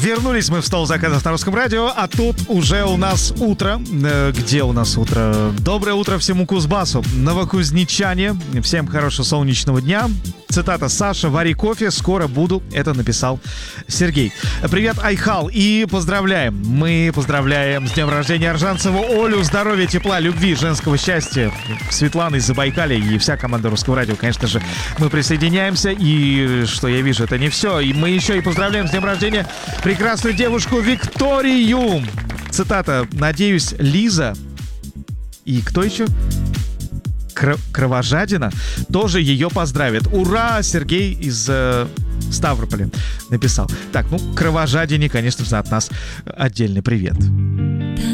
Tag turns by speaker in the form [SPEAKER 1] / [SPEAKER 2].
[SPEAKER 1] Вернулись мы в стол заказов на Русском радио, а тут уже у нас утро. Где у нас утро? Доброе утро всему Кузбассу, новокузнечане. Всем хорошего солнечного дня. Цитата: «Саша, вари кофе, скоро буду». Это написал Сергей. Привет, Айхал, и поздравляем. Мы поздравляем с днем рождения Аржанцеву Олю. Здоровья, тепла, любви, женского счастья. Светлана из Забайкалья и вся команда Русского радио, конечно же, мы присоединяемся. И что я вижу, это не все. И мы еще и поздравляем с днем рождения прекрасную девушку Викторию. Цитата: «Надеюсь, Лиза и кто еще? Кровожадина тоже ее поздравит». Ура! Сергей из Ставрополя написал. Так, Кровожадине, конечно же, от нас отдельный привет.